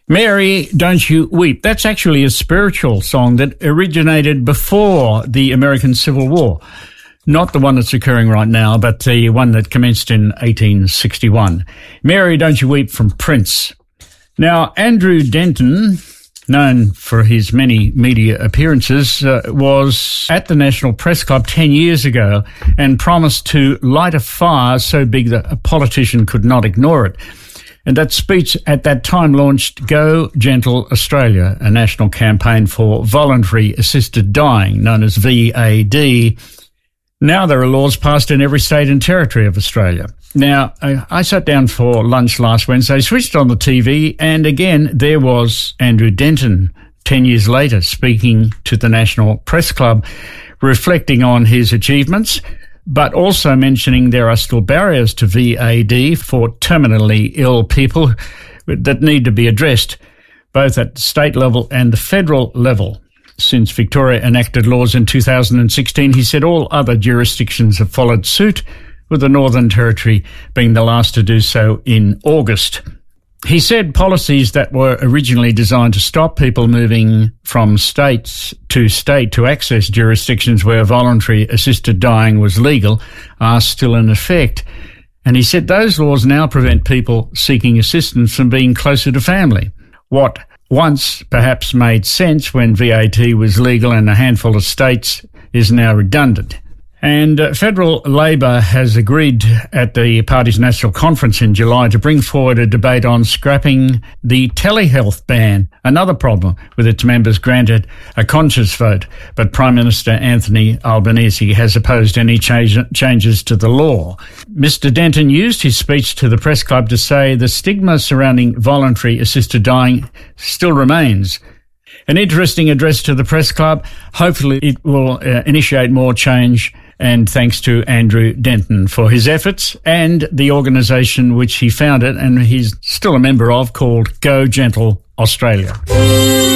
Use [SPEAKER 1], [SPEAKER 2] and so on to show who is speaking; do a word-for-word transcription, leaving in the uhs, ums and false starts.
[SPEAKER 1] Mary, Don't You Weep. That's actually a spiritual song that originated before the American Civil War. Not the one that's occurring right now, but the one that commenced in eighteen sixty-one. Mary, Don't You Weep from Prince. Now, Andrew Denton, known for his many media appearances, uh, was at the National Press Club ten years ago and promised to light a fire so big that a politician could not ignore it. And that speech at that time launched Go Gentle Australia, a national campaign for voluntary assisted dying, known as V A D. Now there are laws passed in every state and territory of Australia. Now, I, I sat down for lunch last Wednesday, switched on the T V, and again, there was Andrew Denton, ten years later, speaking to the National Press Club, reflecting on his achievements, but also mentioning there are still barriers to V A D for terminally ill people that need to be addressed, both at the state level and the federal level. Since Victoria enacted laws in two thousand sixteen, he said all other jurisdictions have followed suit, with the Northern Territory being the last to do so in August. He said policies that were originally designed to stop people moving from states to state to access jurisdictions where voluntary assisted dying was legal are still in effect. And he said those laws now prevent people seeking assistance from being closer to family. What once perhaps made sense when V A D was legal in a handful of states is now redundant. And uh, federal Labor has agreed at the party's national conference in July to bring forward a debate on scrapping the telehealth ban, another problem with its members granted a conscience vote. But Prime Minister Anthony Albanese has opposed any change, changes to the law. Mister Denton used his speech to the press club to say the stigma surrounding voluntary assisted dying still remains. An interesting address to the press club. Hopefully it will uh, initiate more change. And thanks to Andrew Denton for his efforts and the organisation which he founded and he's still a member of, called Go Gentle Australia.